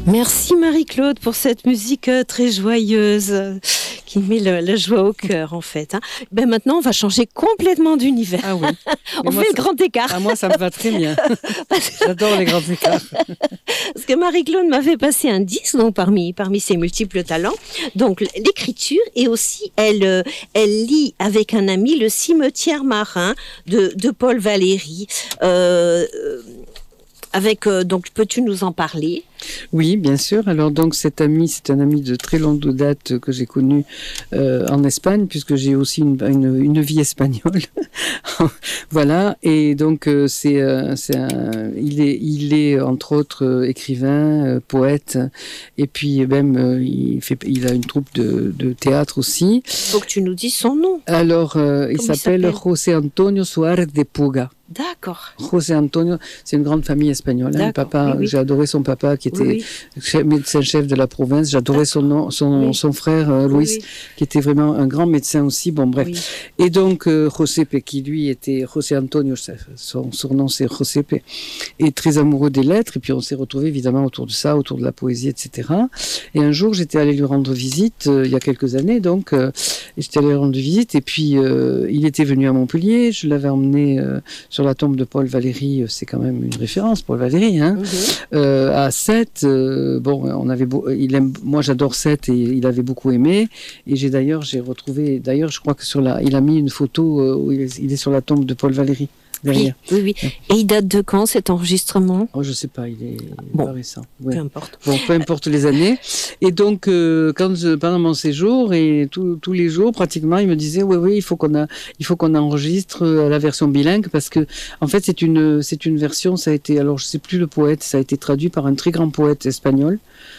Merci Marie-Claude pour cette musique très joyeuse qui met la joie au cœur en fait. Maintenant, on va changer complètement d'univers. Ah oui. On fait le grand écart. Ah, moi, ça me va très bien. J'adore les grands écarts. Parce que Marie-Claude m'avait passé un disque donc parmi ses multiples talents. Donc l'écriture et aussi elle lit avec un ami Le cimetière marin de Paul Valéry. Donc, peux-tu nous en parler ? Oui, bien sûr. Alors donc cet ami, c'est un ami de très longue date que j'ai connu en Espagne, puisque j'ai aussi une vie espagnole. Voilà. Et donc il est entre autres écrivain, poète, et puis même il a une troupe de théâtre aussi. Il faut que tu nous dises son nom. Alors il s'appelle José Antonio Suárez de Puga. D'accord. José Antonio, c'est une grande famille espagnole. Hein. Papa, oui. J'ai adoré son papa qui était médecin-chef de la province. J'adorais son frère Luis, qui était vraiment un grand médecin aussi. Bon, bref. Oui. Et donc Josepe, qui lui était José Antonio, son surnom c'est Josepe, est très amoureux des lettres. Et puis on s'est retrouvés évidemment autour de ça, autour de la poésie, etc. Et un jour, j'étais allée lui rendre visite il y a quelques années. Donc, j'étais allée lui rendre visite. Et puis il était venu à Montpellier. Je l'avais emmené sur la tombe de Paul Valéry, c'est quand même une référence, Paul Valéry, hein. À Sète, moi j'adore Sète et il avait beaucoup aimé. Et j'ai retrouvé, je crois que il a mis une photo où il est sur la tombe de Paul Valéry. Oui. Et il date de quand cet enregistrement ? Je sais pas, il est pas récent. Ouais. Peu importe. Bon, peu importe les années. Et donc, pendant mon séjour et tous les jours, pratiquement, il me disait, oui, il faut qu'on enregistre la version bilingue parce que, en fait, c'est une version, ça a été, alors je sais plus le poète, ça a été traduit par un très grand poète espagnol.